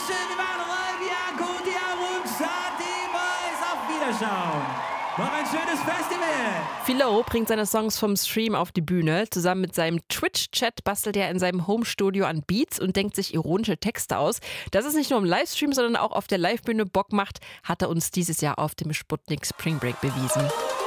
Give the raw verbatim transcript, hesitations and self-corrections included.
Dankeschön, wir waren live. Ja, gut, ja, und Shadi Boys. Auf Wiederschauen. Noch ein schönes Festival. Philo bringt seine Songs vom Stream auf die Bühne. Zusammen mit seinem Twitch-Chat bastelt er in seinem Homestudio an Beats und denkt sich ironische Texte aus. Dass es nicht nur im Livestream, sondern auch auf der Livebühne Bock macht, hat er uns dieses Jahr auf dem Sputnik Spring Break bewiesen.